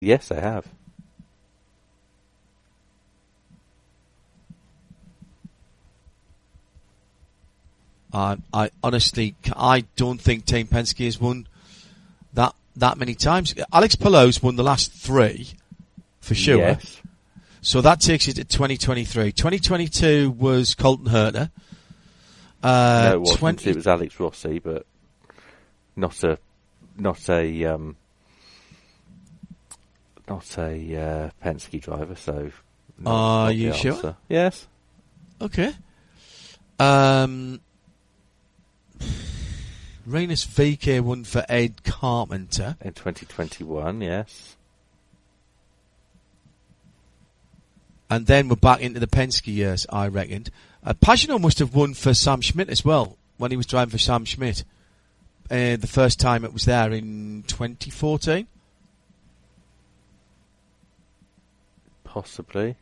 Yes, they have. I honestly, I don't think Team Penske has won that many times. Alex Palou's won the last 3, for sure. Yes. So that takes you to 2023. 2022 was Colton Herta. No, it wasn't. It was Alex Rossi, but not a Penske driver. So, are you sure? Answer. Yes. Okay. Rinus VeeKay won for Ed Carpenter in 2021. Yes. And then we're back into the Penske years, I reckoned. Pagenaud must have won for Sam Schmidt as well, when he was driving for Sam Schmidt. The first time it was there in 2014. Possibly.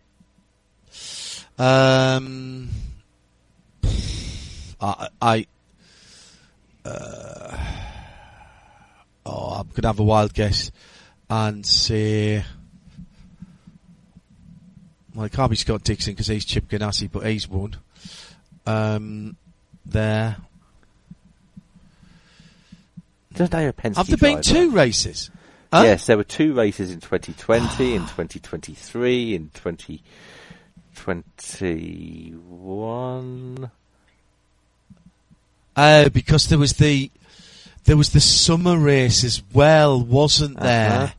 I'm going to have a wild guess and say, well, it can't be Scott Dixon because he's Chip Ganassi, but he's won. There. Have there been 2 races? Huh? Yes, there were 2 races in 2020, in 2023, in 2021. Because there was the summer race as well, wasn't there?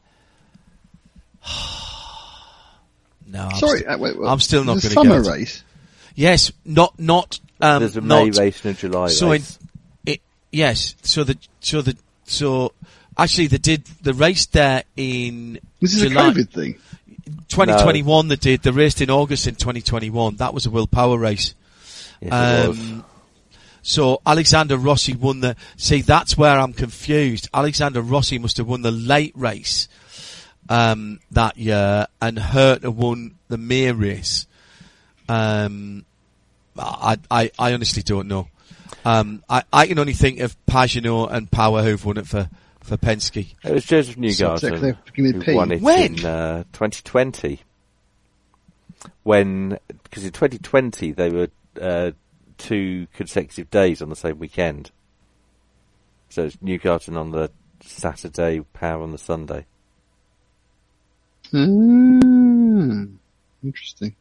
No, I'm still not going to get it. Summer race? Yes, not. There's a May race and a July race. Yes, so actually they did the race there in This is July. a COVID thing. 2021 they did. They raced in August in 2021. That was a Will Power race. Yes, it was. So Alexander Rossi won see, that's where I'm confused. Alexander Rossi must have won the late race, that year, and Herta won the May race. I honestly don't know. I can only think of Pagenaud and Power who've won it for Penske. It was Joseph Newgarden who won it in 2020. Because in 2020 they were 2 consecutive days on the same weekend. So it's Newgarden on the Saturday, Power on the Sunday. Interesting.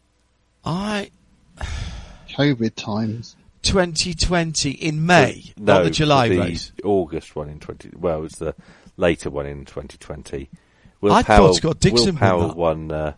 COVID times. 2020 in May, not the July race. August one in it was the later one in 2020. Thought Scott Dixon won.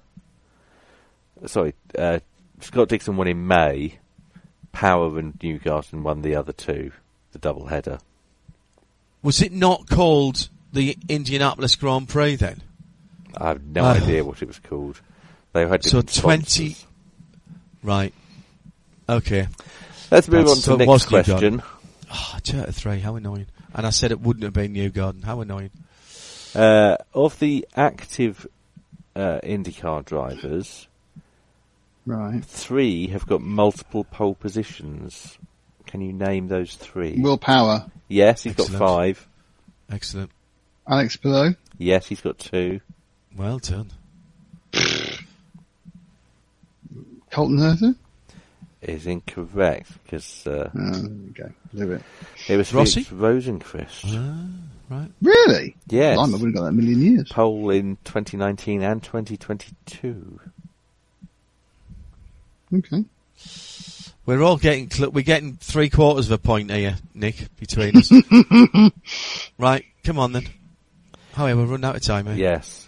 Scott Dixon won in May. Power and Newgarden won the other 2, the double header. Was it not called the Indianapolis Grand Prix then? I have no idea what it was called. They had different sponsors. Right. Okay. Let's move on to the next question. Turtle 3, how annoying. And I said it wouldn't have been Newgarden. How annoying. Of the active IndyCar drivers, right, 3 have got multiple pole positions. Can you name those 3? Will Power. Yes, he's got 5. Excellent. Alex Palou. Yes, he's got 2. Well done. Colton Herta? Is incorrect because okay, leave it. It was Rossi? Rosenqvist. Right. Really? Yes. I wouldn't have got that a million years. Pole in 2019 and 2022. Okay. We're getting 3/4 of a point here, Nick, between us. Right, come on then. We're running out of time here. Yes.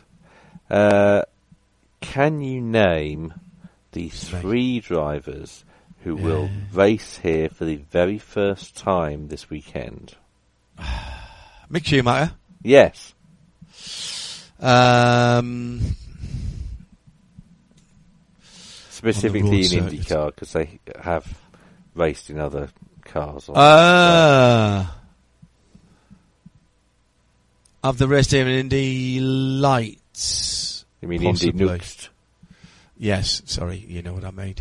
Can you name the 3 drivers who will race here for the very first time this weekend? Mick Schumacher? Yes. Specifically in IndyCar, because they have raced in other cars. Have they raced here in Indy Lights? You mean Indy Next? Yes, sorry, you know what I mean.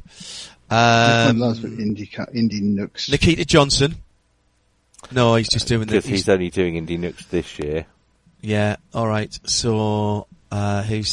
Indy Nooks. Nikita Johnson. No, he's just doing because he's only doing Indy Nooks this year. Yeah, alright. So, who